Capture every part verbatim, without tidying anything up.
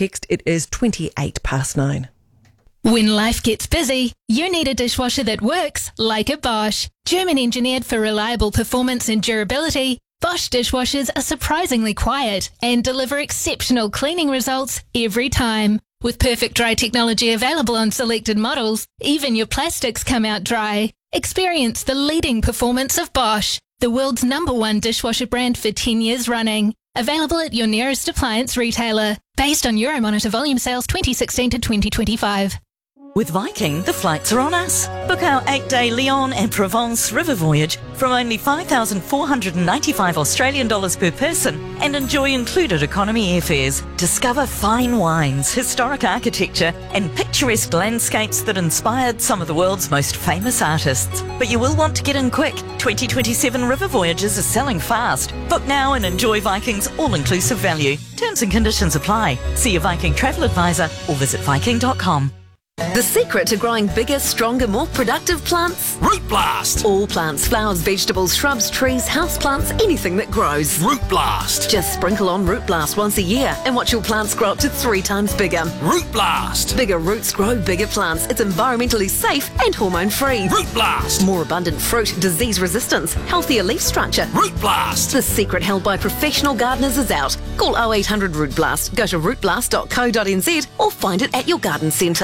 text. It is twenty-eight past nine. When life gets busy, you need a dishwasher that works like a Bosch. German engineered for reliable performance and durability, Bosch dishwashers are surprisingly quiet and deliver exceptional cleaning results every time. With perfect dry technology available on selected models, even your plastics come out dry. Experience the leading performance of Bosch, the world's number one dishwasher brand for ten years running. Available at your nearest appliance retailer. Based on Euromonitor volume sales twenty sixteen to twenty twenty-five. With Viking, the flights are on us. Book our eight-day Lyon and Provence river voyage from only five thousand four hundred ninety-five Australian dollars per person and enjoy included economy airfares. Discover fine wines, historic architecture and picturesque landscapes that inspired some of the world's most famous artists. But you will want to get in quick. twenty twenty-seven river voyages are selling fast. Book now and enjoy Viking's all-inclusive value. Terms and conditions apply. See your Viking travel advisor or visit viking dot com. The secret to growing bigger, stronger, more productive plants? Root Blast! All plants, flowers, vegetables, shrubs, trees, houseplants, anything that grows. Root Blast! Just sprinkle on Root Blast once a year and watch your plants grow up to three times bigger. Root Blast! Bigger roots grow bigger plants. It's environmentally safe and hormone-free. Root Blast! More abundant fruit, disease resistance, healthier leaf structure. Root Blast! The secret held by professional gardeners is out. Call oh eight hundred Root Blast, go to root blast dot co dot n z or find it at your garden centre.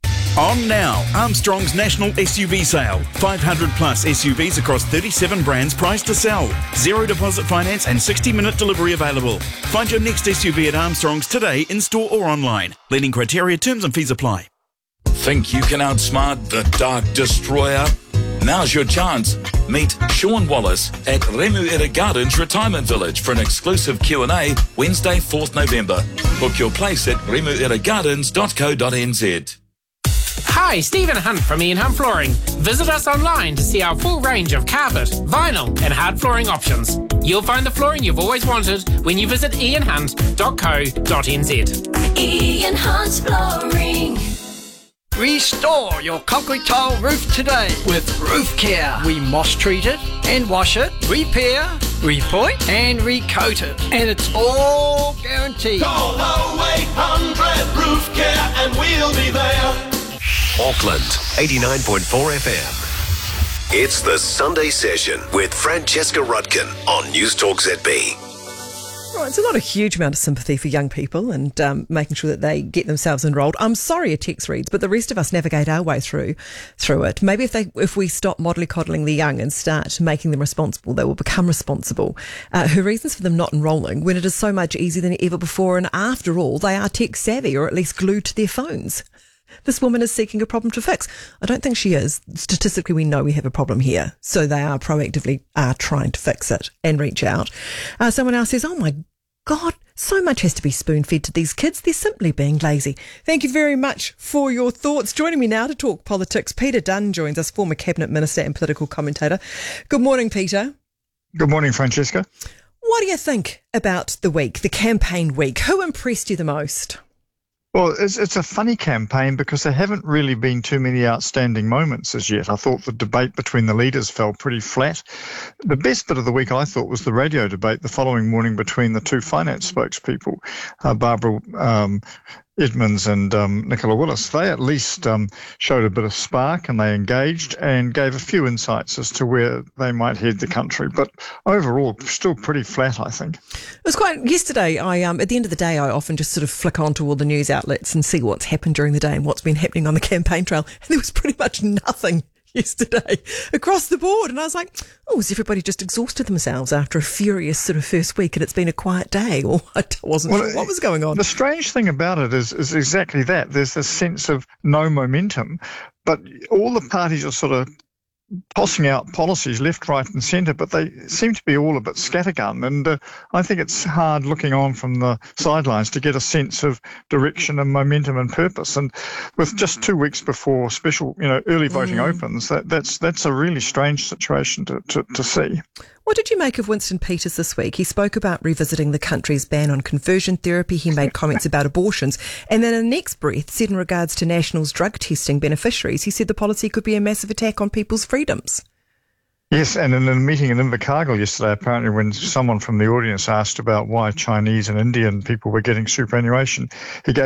On now, Armstrong's national S U V sale. five hundred plus S U Vs across thirty-seven brands priced to sell. Zero deposit finance and sixty minute delivery available. Find your next S U V at Armstrong's today in store or online. Leading criteria, terms and fees apply. Think you can outsmart the Dark Destroyer? Now's your chance. Meet Sean Wallace at Remuera Gardens Retirement Village for an exclusive Q and A Wednesday, fourth November. Book your place at remuera gardens dot co dot n z. Hi, Stephen Hunt from Ian Hunt Flooring. Visit us online to see our full range of carpet, vinyl and hard flooring options. You'll find the flooring you've always wanted when you visit ian hunt dot co dot n z. Ian Hunt Flooring. Restore your concrete tile roof today with Roof Care. We moss treat it and wash it, repair, repoint and recoat it. And it's all guaranteed. Call oh eight hundred Roof Care and we'll be there. Auckland, eighty-nine point four F M. It's the Sunday Session with Francesca Rudkin on News Talk Z B. Right, it's a not a huge amount of sympathy for young people and um, making sure that they get themselves enrolled. I'm sorry a text reads, but the rest of us navigate our way through through it. Maybe if they if we stop mollycoddling the young and start making them responsible, they will become responsible. Uh, her reasons for them not enrolling when it is so much easier than ever before, and after all, they are tech savvy or at least glued to their phones. This woman is seeking a problem to fix. I don't think she is. Statistically, we know we have a problem here. So they are proactively are trying to fix it and reach out. Uh, someone else says, oh my God, so much has to be spoon-fed to these kids. They're simply being lazy. Thank you very much for your thoughts. Joining me now to talk politics, Peter Dunn joins us, former Cabinet Minister and political commentator. Good morning, Peter. Good morning, Francesca. What do you think about the week, the campaign week? Who impressed you the most? Well, it's, it's a funny campaign because there haven't really been too many outstanding moments as yet. I thought the debate between the leaders fell pretty flat. The best bit of the week, I thought, was the radio debate the following morning between the two finance spokespeople, uh, Barbara um, Edmonds and um, Nicola Willis. They at least um, showed a bit of spark and they engaged and gave a few insights as to where they might head the country. But overall, still pretty flat, I think. It was quite, yesterday, I um, at the end of the day, I often just sort of flick onto all the news outlets and see what's happened during the day and what's been happening on the campaign trail. And there was pretty much nothing yesterday across the board. And I was like, oh, has everybody just exhausted themselves after a furious sort of first week and it's been a quiet day? Or I wasn't well, sure what was going on. The strange thing about it is, is exactly that. There's this sense of no momentum, but all the parties are sort of tossing out policies left, right and centre, but they seem to be all a bit scattergun. And uh, I think it's hard looking on from the sidelines to get a sense of direction and momentum and purpose. And with just two weeks before special, you know, early voting mm. opens, that, that's that's a really strange situation to, to, to see. What did you make of Winston Peters this week? He spoke about revisiting the country's ban on conversion therapy. He made comments about abortions. And then in the next breath, said in regards to National's drug testing beneficiaries, he said the policy could be a massive attack on people's freedoms. Yes, and in a meeting in Invercargill yesterday, apparently when someone from the audience asked about why Chinese and Indian people were getting superannuation, he gave